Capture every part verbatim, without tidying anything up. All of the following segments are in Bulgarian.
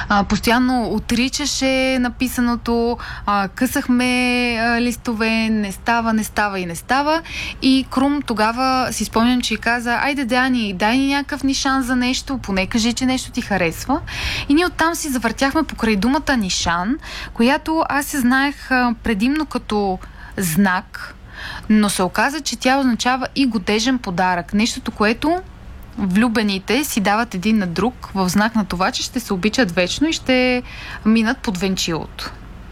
А, постоянно отричаше написаното, а, късахме а, листове, не става, не става и не става. И Крум тогава си спомням, че каза: айде, Дани, дай ни някакъв нишан за нещо, поне кажи, че нещо ти харесва. И ние оттам си завъртяхме покрай думата нишан, която аз се знаех а, предимно като знак, но се оказа, че тя означава и годежен подарък. Нещото, което влюбените си дават един на друг в знак на това, че ще се обичат вечно и ще минат под венчилото.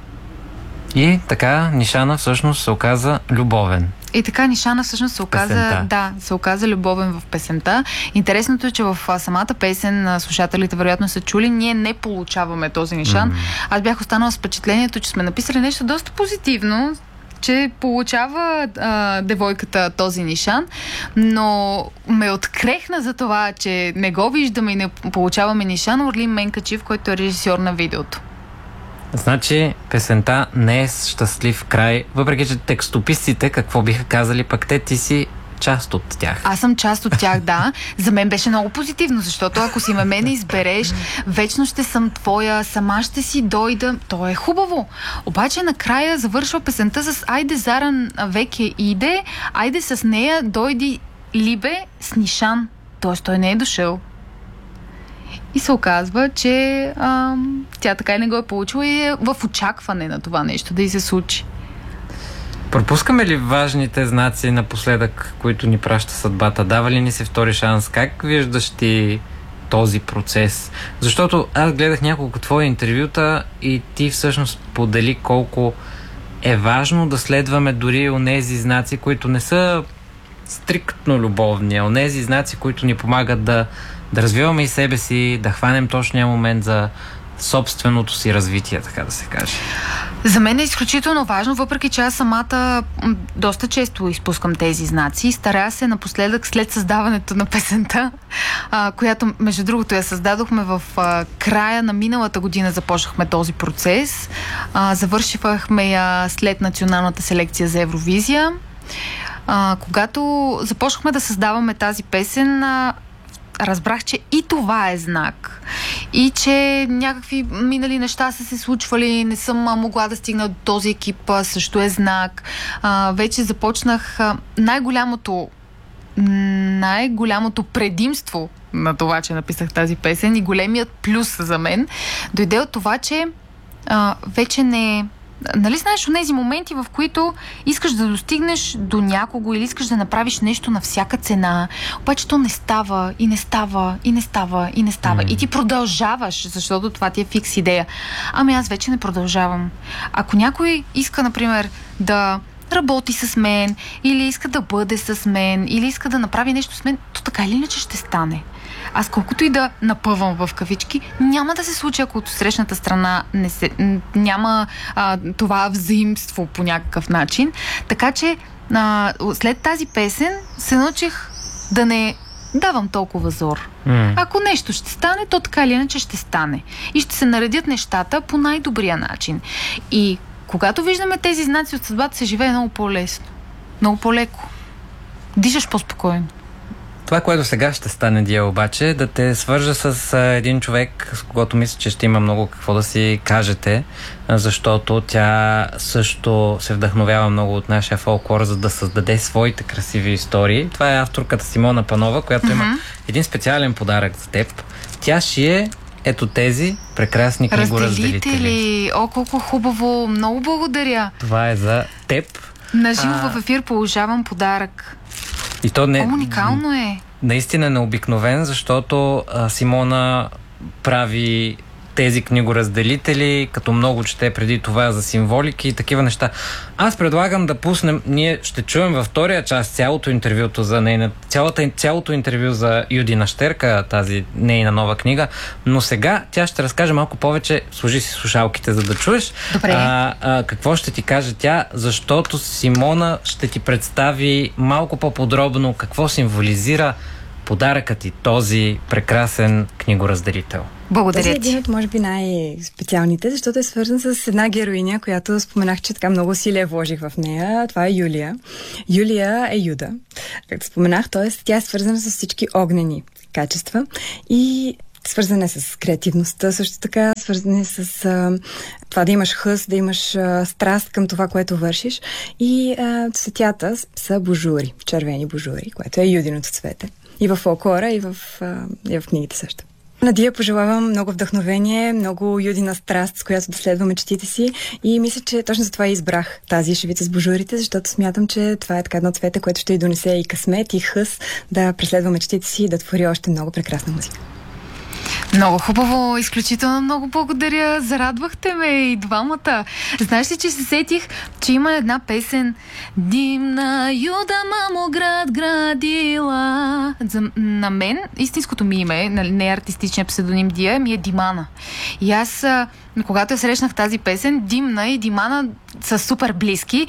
И така Нишана всъщност се оказа любовен. И така Нишана всъщност се оказа, песента. да, се оказа любовен в песента. Интересното е, че в самата песен, слушателите вероятно са чули, ние не получаваме този нишан. Mm-hmm. Аз бях останала с впечатлението, че сме написали нещо доста позитивно, че получава а, девойката този нишан, но ме открехна за това, че не го виждаме и не получаваме нишан Орлин Менкачив, който е режисьор на видеото. Значи песента не е щастлив край, въпреки че текстописците какво биха казали, пък те ти си част от тях. Аз съм част от тях, да. За мен беше много позитивно, защото ако си ме мене избереш, вечно ще съм твоя, сама ще си дойда. То е хубаво. Обаче накрая завършва песента с айде Заран веке иде, айде с нея дойди Либе с нишан. Тоест той не е дошъл. И се оказва, че а, тя така и не го е получила и е в очакване на това нещо да й се случи. Пропускаме ли важните знаци напоследък, които ни праща съдбата? Дава ли ни се втори шанс? Как виждаш ти този процес? Защото аз гледах няколко твои интервюта и ти всъщност подели колко е важно да следваме дори онези знаци, които не са стриктно любовни, а онези знаци, които ни помагат да, да развиваме и себе си, да хванем точния момент за собственото си развитие, така да се каже. За мен е изключително важно, въпреки че аз самата доста често изпускам тези знаци. Старая се напоследък, след създаването на песента, а, която, между другото, я създадохме в а, края на миналата година, започнахме този процес. А, завършихме я след националната селекция за Евровизия. А, когато започнахме да създаваме тази песен, а, разбрах, че и това е знак. И че някакви минали неща са се случвали, не съм могла да стигна до този екип, също е знак. А, вече започнах а, най-голямото най-голямото предимство на това, че написах тази песен и големият плюс за мен дойде от това, че а, вече не... Нали знаеш онези моменти, в които искаш да достигнеш до някого или искаш да направиш нещо на всяка цена, обаче то не става и не става и не става и не става. Mm. И ти продължаваш, защото това ти е фикс идея. Ами аз вече не продължавам. Ако някой иска, например, да работи с мен, или иска да бъде с мен, или иска да направи нещо с мен, то така или иначе ще стане. Аз колкото и да напъвам в кавички, няма да се случи, ако от срещната страна не се, няма а, това взаимство по някакъв начин. Така че а, след тази песен се научих да не давам толкова зор. Mm. Ако нещо ще стане, то така или иначе ще стане. И ще се наредят нещата по най-добрия начин. И когато виждаме тези знаци от съдбата, се живее много по-лесно. Много по-леко. Дишаш по-спокойно. Това, което сега ще стане, Дия, обаче, е да те свържа с а, един човек, с когото мисля, че ще има много какво да си кажете, а, защото тя също се вдъхновява много от нашия фолклор, за да създаде своите красиви истории. Това е авторката Симона Панова, която mm-hmm. има един специален подарък за теб. Тя шие ето тези прекрасни книгоразделители. Разделители. О, колко хубаво. Много благодаря. Това е за теб. Наживо а... в ефир получавам подарък. И то не... О, уникално е. Наистина необикновен, защото а, Симона прави тези книгоразделители, като много чете преди това за символики и такива неща. Аз предлагам да пуснем, ние ще чуем във втория част цялото интервюто за нейна, цялата, цялото интервю за Юдина Щерка, тази нейна нова книга, но сега тя ще разкаже малко повече, служи си слушалките, за да чуеш. Добре. А, а, какво ще ти каже тя, защото Симона ще ти представи малко по-подробно какво символизира подаръкът и този прекрасен книгоразделител. Благодаря ти. Този е един от, може би, най-специалните, защото е свързан с една героиня, която споменах, че така много силия вложих в нея. Това е Юлия. Юлия е Юда, както споменах, т.е. тя е свързана с всички огнени качества и свързане с креативността, също така свързане с а, това да имаш хъс, да имаш а, страст към това, което вършиш. И а, цветята са божури, червени божури, което е юдиното цвете. И в фолклора, и в, а, и в книгите също. На Дия пожелавам много вдъхновение, много юдина страст, с която да следва мечтите си, и мисля, че точно за това избрах тази шевица с божурите, защото смятам, че това е така едно цвете, което ще й донесе и късмет, и хъс да преследва мечтите си и да твори още много прекрасна музика. Много хубаво, изключително много благодаря. Зарадвахте ме и двамата. Знаеш ли, че се сетих, че има една песен Димна Юда, мамо, град градила. За, на мен, истинското ми име, не е артистичният псевдоним Дия, ми е Димана. И аз, когато я срещнах тази песен, Димна и Димана са супер близки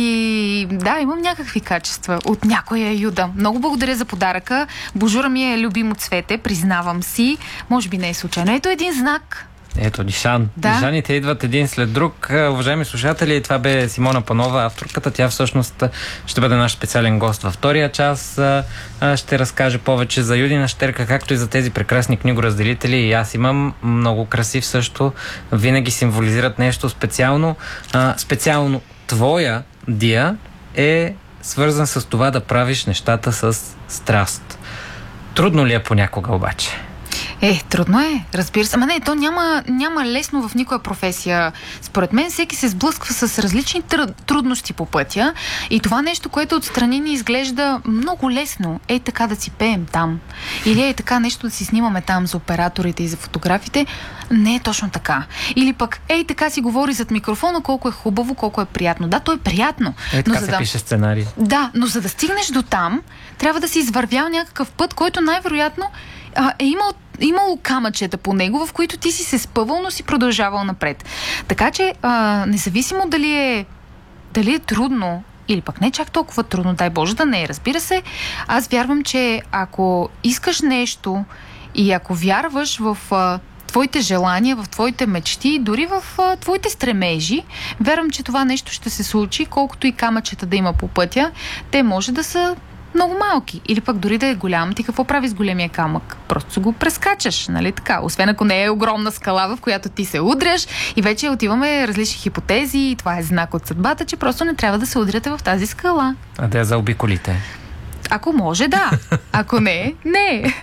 и да, имам някакви качества от някоя Юда. Много благодаря за подаръка. Божура ми е любимо цвете, признавам си. Може би не е случайно. Ето един знак. Ето, Нишан. Да. Нишаните идват един след друг. Уважаеми слушатели, това бе Симона Панова, авторката. Тя всъщност ще бъде наш специален гост във втория час. Ще разкаже повече за Юдина щерка, както и за тези прекрасни книгоразделители. И аз имам много красив също. Винаги символизират нещо специално. Специално твоя, Дия, е свързан с това да правиш нещата с страст. Трудно ли е понякога обаче? Е, трудно е, разбира се. Ама не, то няма, няма лесно в никоя професия. Според мен всеки се сблъсква с различни трудности по пътя и това нещо, което отстрани ни изглежда много лесно, е така да си пеем там. Или е така нещо да си снимаме там за операторите и за фотографите, не е точно така. Или пък, ей така си говори зад микрофона, колко е хубаво, колко е приятно. Да, то е приятно. Е, така но се за да... пише сценарий. Да, но за да стигнеш до там, трябва да си извървял някакъв път, който най-вероятно а, е имал имало камъчета по него, в които ти си се спъвал, но си продължавал напред. Така че, а, независимо дали е, дали е трудно или пък не чак толкова трудно, дай Боже да не е, разбира се, аз вярвам, че ако искаш нещо и ако вярваш в а, твоите желания, в твоите мечти, дори в а, твоите стремежи, вярвам, че това нещо ще се случи, колкото и камъчета да има по пътя, те може да са много малки. Или пък дори да е голям, ти какво прави с големия камък? Просто го прескачаш, нали така? Освен ако не е огромна скала, в която ти се удряш и вече отиваме различни хипотези и това е знак от съдбата, че просто не трябва да се удряте в тази скала. А да я заобиколите? Ако може, да. Ако не, не.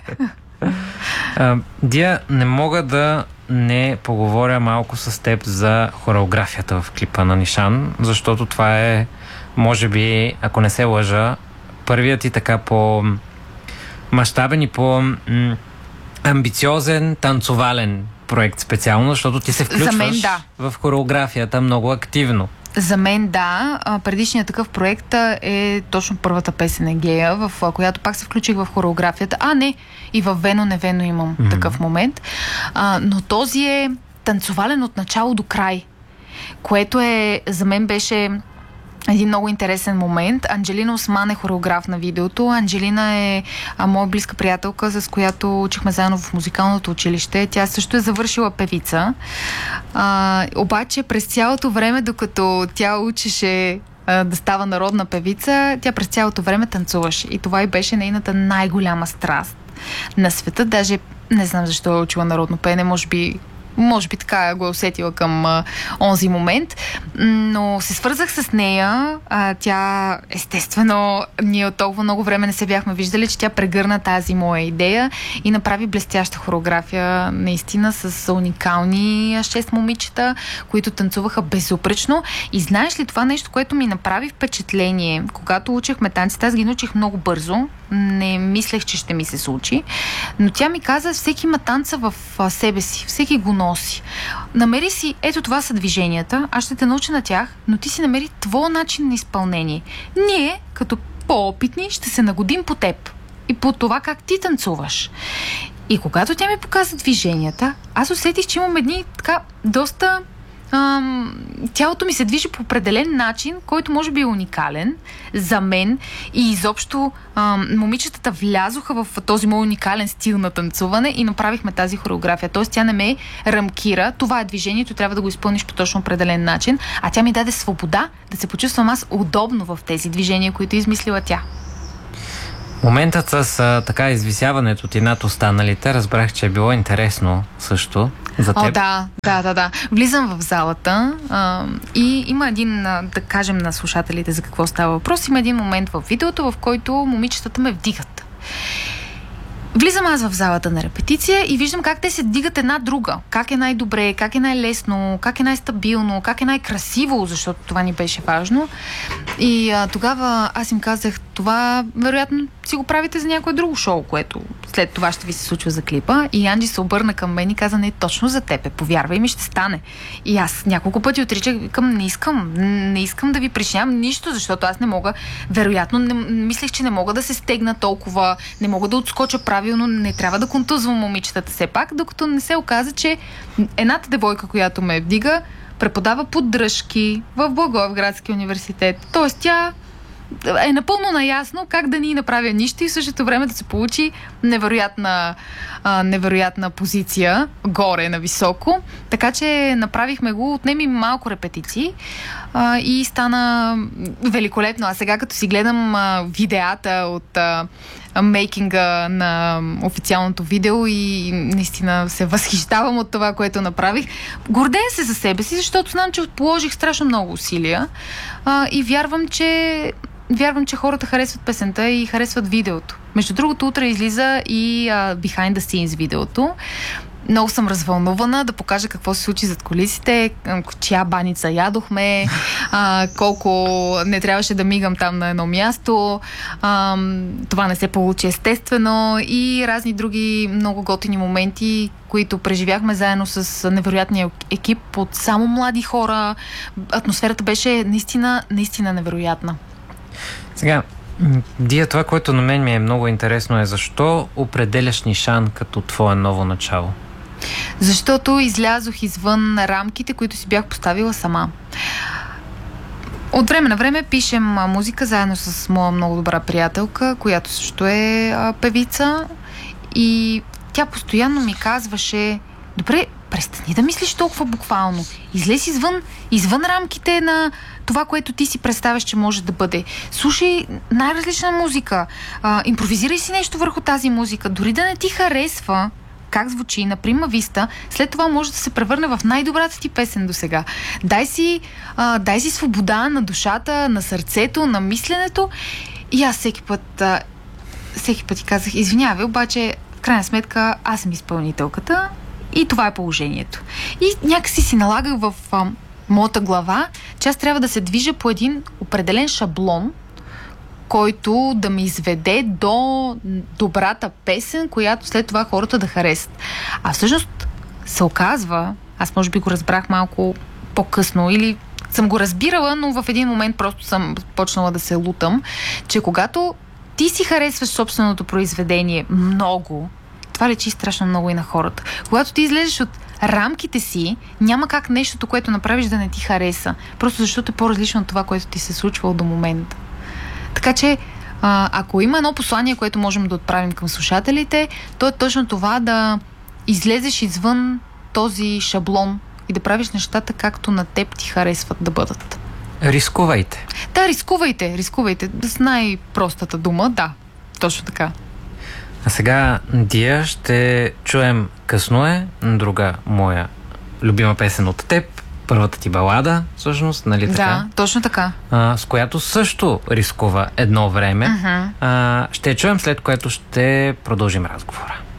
А, Дия, не мога да не поговоря малко с теб за хореографията в клипа на Нишан, защото това е, може би, ако не се лъжа, първият и така по мащабен и по м- амбициозен танцовален проект специално, защото ти се включваш мен, да. в хореографията много активно. За мен да. Предишният такъв проект е точно първата песен Егея, в която пак се включих в хореографията. А, не, и в Вено не Вено имам mm-hmm. такъв момент. А, но този е танцовален от начало до край, което е, за мен беше един много интересен момент. Анджелина Осман е хореограф на видеото. Анджелина е а, моя близка приятелка, с която учихме заедно в музикалното училище. Тя също е завършила певица. А, обаче през цялото време, докато тя учеше а, да става народна певица, тя през цялото време танцуваше. И това и беше нейната най-голяма страст на света. Даже не знам защо е учила народно пеене, може би Може би така го е усетила към а, онзи момент, но се свързах с нея. А, тя, естествено, ние от толкова много време не се бяхме виждали, че тя прегърна тази моя идея и направи блестяща хореография, наистина с уникални шест момичета, които танцуваха безупречно. И знаеш ли това нещо, което ми направи впечатление, когато учихме танците, аз ги научих много бързо, не мислех, че ще ми се случи, но тя ми каза, всеки има танца в себе си, всеки го носи. Намери си, ето това са движенията, аз ще те науча на тях, но ти си намери твой начин на изпълнение. Ние, като по-опитни, ще се нагодим по теб и по това как ти танцуваш. И когато тя ми показа движенията, аз усетих, че имам едни така доста... Ам, тялото ми се движи по определен начин, който може би е уникален за мен и изобщо ам, момичетата влязоха в този мой уникален стил на танцуване и направихме тази хореография. Тоест тя не ме рамкира, това е движението, трябва да го изпълниш по точно определен начин, а тя ми даде свобода да се почувствам аз удобно в тези движения, които е измислила тя. Моментът с а, така извисяването ти над останалите, разбрах, че е било интересно също за теб. О, да, да, да, да. Влизам в залата а, и има един, а, да кажем на слушателите за какво става въпрос, има един момент в видеото, в който момичетата ме вдигат. Влизам аз в залата на репетиция и виждам как те се дигат една друга. Как е най-добре, как е най-лесно, как е най-стабилно, как е най-красиво, защото това ни беше важно. И а, тогава аз им казах, това вероятно си го правите за някое друго шоу, което след това ще ви се случва за клипа. И Анджи се обърна към мен и каза, не, точно за теб, повярвай ми, ще стане. И аз няколко пъти отричах, към не искам, не искам да ви причинявам нищо, защото аз не мога, вероятно, не, мислех, че не мога да се стегна толкова, не мога да отскоча правилно, не трябва да контузвам момичетата все пак, докато не се оказа, че едната девойка, която ме вдига, преподава поддръжки в Благоевградския университет. Тоест тя е напълно наясно как да ни направя нищо и в същото време да се получи невероятна, а, невероятна позиция горе на високо. Така че направихме го, отнеми малко репетиции а, и стана великолепно. А сега като си гледам а, видеята от а, мейкинга на официалното видео и наистина се възхищавам от това, което направих. Гордея се за себе си, защото знам, че положих страшно много усилия а, и вярвам, че Вярвам, че хората харесват песента и харесват видеото. Между другото, утре излиза и а, Behind the Scenes видеото. Много съм развълнувана да покажа какво се случи зад кулисите, чия баница ядохме, а, колко не трябваше да мигам там на едно място. А, това не се получи естествено и разни други много готини моменти, които преживяхме заедно с невероятния екип от само млади хора. Атмосферата беше наистина, наистина невероятна. Сега, Дия, това, което на мен ми е много интересно е защо определяш Нишан като твое ново начало? Защото излязох извън рамките, които си бях поставила сама. От време на време пишем музика заедно с моя много добра приятелка, която също е а, певица и тя постоянно ми казваше, добре, престани да мислиш толкова буквално. Излез извън, извън рамките на това, което ти си представяш, че може да бъде. Слушай най-различна музика. А, импровизирай си нещо върху тази музика. Дори да не ти харесва как звучи на Прима Виста, след това може да се превърне в най-добрата ти песен до сега. Дай си, а, дай си свобода на душата, на сърцето, на мисленето. И аз всеки път а, всеки път ти казах, извинявай, обаче в крайна сметка аз съм изпълнителката и това е положението. И някакси си налагах в а, моята глава, че аз трябва да се движа по един определен шаблон, който да ме изведе до добрата песен, която след това хората да харесат. А всъщност се оказва, аз може би го разбрах малко по-късно или съм го разбирала, но в един момент просто съм почнала да се лутам, че когато ти си харесваш собственото произведение много, това лечи страшно много и на хората. Когато ти излезеш от рамките си, няма как нещото, което направиш, да не ти хареса. Просто защото е по-различно от това, което ти се случва до момента. Така че, а, ако има едно послание, което можем да отправим към слушателите, то е точно това да излезеш извън този шаблон и да правиш нещата, както на теб ти харесват да бъдат. Рискувайте. Да, рискувайте, рискувайте. С най-простата дума, да, точно така. А сега, Дия, ще чуем "Късно е", друга моя любима песен от теб, първата ти балада, всъщност, нали така? Да, точно така. А, с която също рискува едно време. Uh-huh. А, ще я чуем, след което ще продължим разговора.